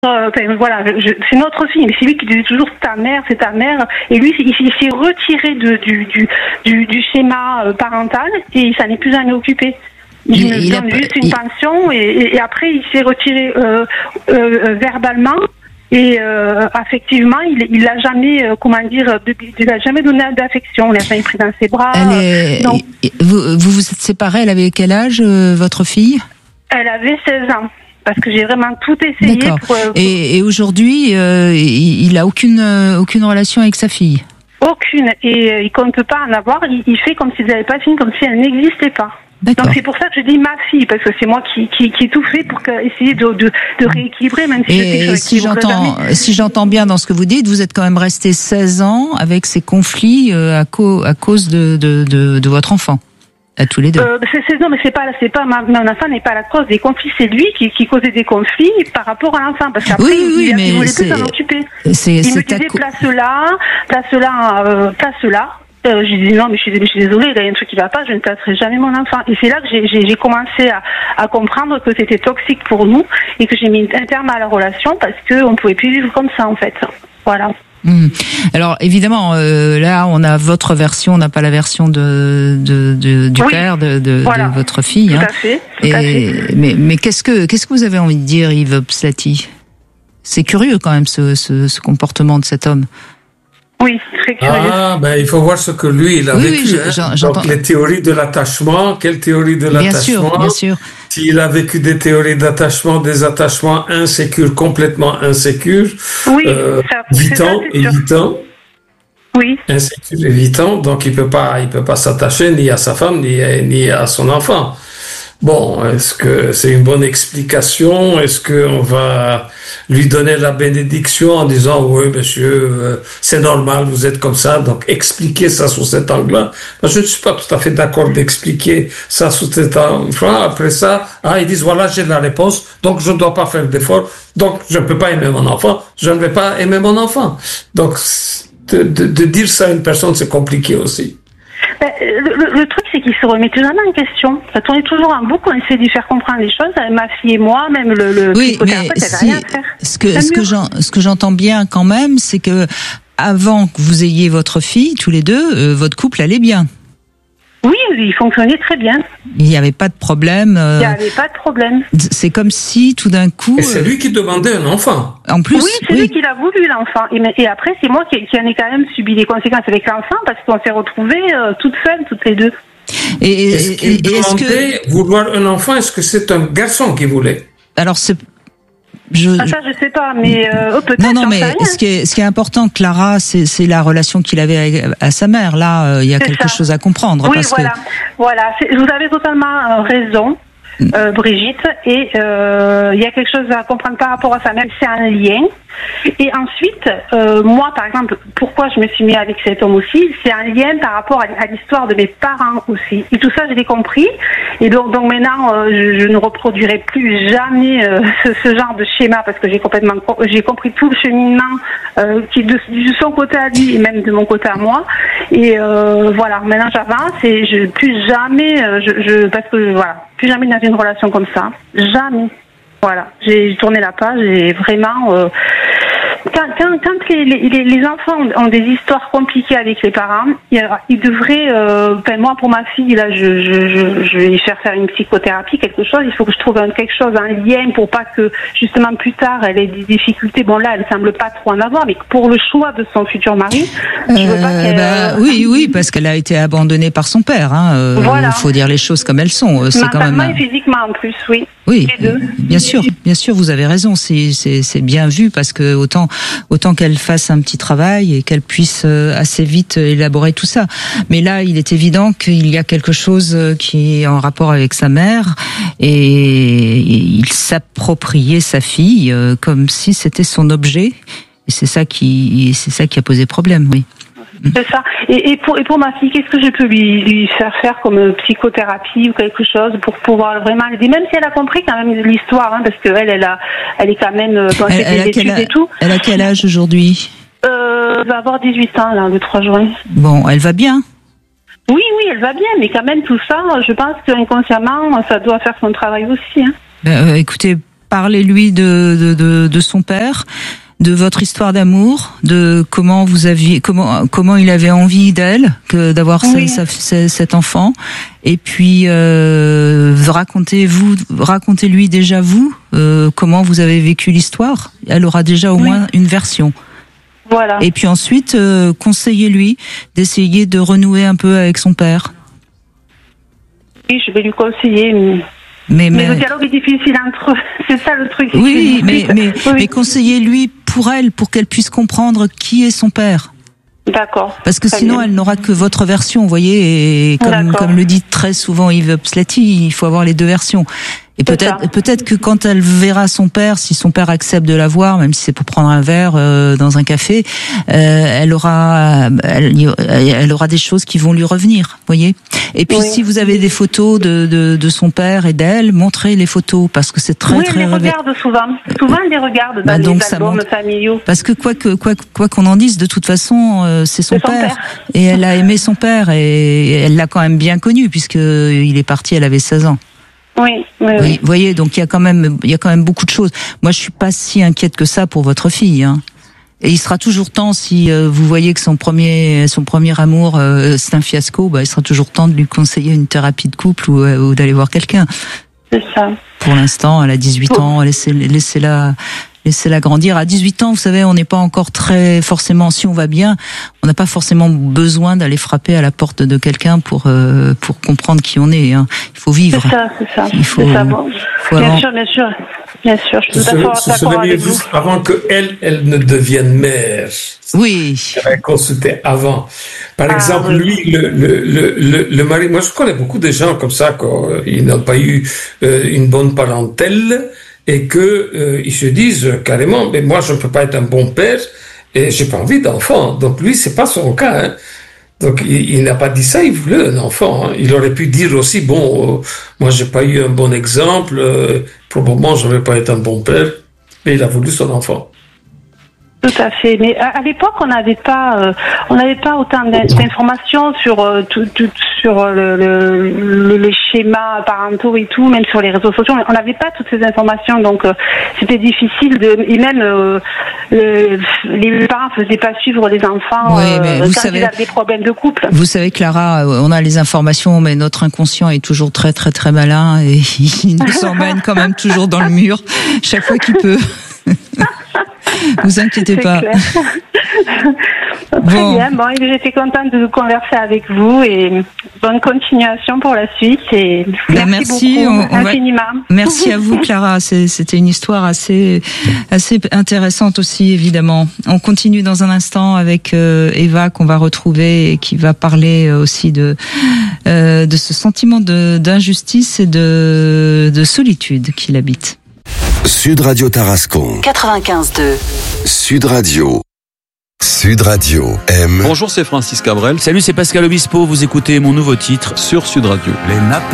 Voilà, c'est notre fille, mais c'est lui qui disait toujours c'est ta mère, et lui il s'est retiré du schéma parental et il s'en est plus jamais occupé. Il me donne juste une pension et après il s'est retiré verbalement et affectivement il a jamais il a jamais donné d'affection, il a jamais pris dans ses bras. Donc, vous vous êtes séparés, elle avait quel âge votre fille? Elle avait 16 ans. Parce que j'ai vraiment tout essayé. D'accord. Et aujourd'hui, il a aucune relation avec sa fille. Aucune. Et il compte pas en avoir. Il fait comme s'ils n'avaient pas fini, comme si elle n'existait pas. D'accord. Donc c'est pour ça que je dis ma fille, parce que c'est moi qui ai tout fait pour essayer de rééquilibrer, même si je sais que si j'entends bien dans ce que vous dites, vous êtes quand même resté 16 ans avec ces conflits à cause de votre enfant. À tous les deux. Non, mais c'est pas mon enfant n'est pas la cause des conflits, c'est lui qui causait des conflits par rapport à l'enfant, parce qu'après il voulait plus s'en occuper. Il me disait place là. J'ai dit non, mais je suis désolée, il y a un truc qui va pas, je ne placerai jamais mon enfant. Et c'est là que j'ai commencé à comprendre que c'était toxique pour nous et que j'ai mis un terme à la relation parce que on pouvait plus vivre comme ça en fait. Voilà. Alors évidemment, là on a votre version, on n'a pas la version du père de votre fille. Tout à fait. Mais qu'est-ce que vous avez envie de dire, Yves Psati? C'est curieux quand même ce comportement de cet homme. Oui, très curieux. Il faut voir ce que lui il a vécu. Donc les théories de l'attachement, quelle théorie de l'attachement? Bien sûr. S'il a vécu des théories d'attachement, des attachements insécures, complètement insécures, évitant. Oui. Insécure, évitant, donc il peut pas s'attacher ni à sa femme ni à son enfant. Bon, est-ce que c'est une bonne explication? Est-ce qu'on va lui donner la bénédiction en disant oui, monsieur, c'est normal, vous êtes comme ça, donc expliquer ça sous cet angle-là. Je ne suis pas tout à fait d'accord d'expliquer ça sous cet angle-là. Après ça, ils disent voilà, j'ai la réponse, donc je ne dois pas faire d'effort, donc je ne peux pas aimer mon enfant, je ne vais pas aimer mon enfant. Donc de dire ça à une personne, c'est compliqué aussi. Le truc, c'est qu'il se remet toujours en question. Ça tournait toujours en boucle. On essaie de lui faire comprendre les choses. Ma fille et moi, même le psychothérapeute, elle n'a rien à faire. Ce que j'entends bien quand même, c'est que avant que vous ayez votre fille, tous les deux, votre couple allait bien. Oui, il fonctionnait très bien. Il n'y avait pas de problème. Il n'y avait pas de problème. C'est comme si tout d'un coup. Et c'est lui qui demandait un enfant. En plus. Oui, c'est lui qui l'a voulu l'enfant. Et après, c'est moi qui en ai quand même subi les conséquences avec l'enfant parce qu'on s'est retrouvés toutes seules, toutes les deux. Est-ce qu'il demandait vouloir un enfant? Est-ce que c'est un garçon qui voulait? Alors c'est. Ça, je sais pas, mais peut-être. Non, mais ce qui est important, Clara, c'est la relation qu'il avait à sa mère. Là, il y a quelque chose à comprendre. Oui, voilà. Vous avez totalement raison, Brigitte. Et il y a quelque chose à comprendre par rapport à sa mère. C'est un lien. Et ensuite, moi, par exemple, pourquoi je me suis mis avec cet homme aussi, c'est un lien par rapport à l'histoire de mes parents aussi. Et tout ça, je l'ai compris. Et donc maintenant, je ne reproduirai plus jamais ce genre de schéma parce que j'ai compris tout le cheminement qui de son côté à lui et même de mon côté à moi. Et voilà, maintenant j'avance et plus jamais, parce que voilà, plus jamais dans une relation comme ça, jamais. Voilà, j'ai tourné la page et vraiment, quand les enfants ont des histoires compliquées avec les parents, ils devraient, moi pour ma fille là, je vais faire une psychothérapie, quelque chose. Il faut que je trouve quelque chose, un lien pour pas que justement plus tard elle ait des difficultés. Bon là, elle semble pas trop en avoir, mais pour le choix de son futur mari, je veux pas qu'elle. Oui, parce qu'elle a été abandonnée par son père. Voilà. Il faut dire les choses comme elles sont. C'est quand même. Et physiquement en plus, oui. Oui, bien sûr, vous avez raison. C'est bien vu parce que autant qu'elle fasse un petit travail et qu'elle puisse assez vite élaborer tout ça. Mais là, il est évident qu'il y a quelque chose qui est en rapport avec sa mère et il s'appropriait sa fille comme si c'était son objet. Et c'est ça qui a posé problème, oui. C'est ça. Et pour ma fille, qu'est-ce que je peux lui faire comme psychothérapie ou quelque chose pour pouvoir vraiment l'aider, même si elle a compris quand même l'histoire, parce que elle est quand même dans ses études et tout. Elle a quel âge aujourd'hui? Elle va avoir 18 ans là, le 3 juin. Bon, elle va bien. Oui, elle va bien, mais quand même tout ça, je pense qu'inconsciemment, ça doit faire son travail aussi. Écoutez, parlez-lui de son père, de votre histoire d'amour, de comment il avait envie d'elle, d'avoir cet enfant, et puis racontez-lui déjà comment vous avez vécu l'histoire. Elle aura déjà au moins une version. Voilà. Et puis ensuite, conseillez-lui d'essayer de renouer un peu avec son père. Oui, je vais lui conseiller. Mais le dialogue est difficile entre eux. C'est ça le truc. Oui, mais conseillez-lui pour elle, pour qu'elle puisse comprendre qui est son père. D'accord. Parce que sinon, elle n'aura que votre version, vous voyez. Et comme le dit très souvent Yves Pslati, il faut avoir les deux versions. Et peut-être que quand elle verra son père, si son père accepte de la voir, même si c'est pour prendre un verre dans un café, elle aura des choses qui vont lui revenir, voyez. Et puis si vous avez des photos de son père et d'elle, montrez les photos parce que c'est très elle les regarde souvent. Souvent elle les regarde dans les albums familiaux. Parce que quoi qu'on en dise, de toute façon, c'est son père. Et elle a aimé son père et elle l'a quand même bien connu puisque il est parti, elle avait 16 ans. Oui. Vous voyez, donc il y a quand même beaucoup de choses. Moi, je suis pas si inquiète que ça pour votre fille. Hein. Et il sera toujours temps, si vous voyez que son premier amour c'est un fiasco, il sera toujours temps de lui conseiller une thérapie de couple ou d'aller voir quelqu'un. C'est ça. Pour l'instant, elle a 18 ans, laissez-la grandir. À 18 ans, vous savez, on n'est pas encore forcément, si on va bien, on n'a pas forcément besoin d'aller frapper à la porte de quelqu'un pour comprendre qui on est. Hein. Il faut vivre. C'est ça. Il faut, bien sûr. Je suis tout à fait d'accord avec vous. Avant qu'elle ne devienne mère. Oui. Elle a consulté avant. Par exemple, lui, le mari, moi je connais beaucoup de gens comme ça, qui n'ont pas eu une bonne parentèle, et ils se disent carrément, mais moi je ne peux pas être un bon père et j'ai pas envie d'enfant. Donc lui, c'est pas son cas. Hein. Donc il n'a pas dit ça, il voulait un enfant. Hein. Il aurait pu dire aussi, moi j'ai pas eu un bon exemple, probablement je ne vais pas être un bon père, mais il a voulu son enfant. Tout à fait. Mais à l'époque, on n'avait pas autant d'informations sur les schémas parentaux et tout, même sur les réseaux sociaux. On n'avait pas toutes ces informations, donc c'était difficile et même les parents faisaient pas suivre les enfants quand ils avaient des problèmes de couple. Vous savez, Clara, on a les informations, mais notre inconscient est toujours très très très malin et il nous emmène quand même toujours dans le mur chaque fois qu'il peut. Vous inquiétez pas. Très bien. J'étais contente de converser avec vous et bonne continuation pour la suite. Et merci beaucoup, infiniment. Merci à vous, Clara. C'était une histoire assez intéressante aussi, évidemment. On continue dans un instant avec Eva qu'on va retrouver et qui va parler aussi de ce sentiment d'injustice et de solitude qu'il habite. Sud Radio Tarascon 95.2 Sud Radio M. Bonjour, c'est Francis Cabrel. Salut, c'est Pascal Obispo. Vous écoutez mon nouveau titre sur Sud Radio.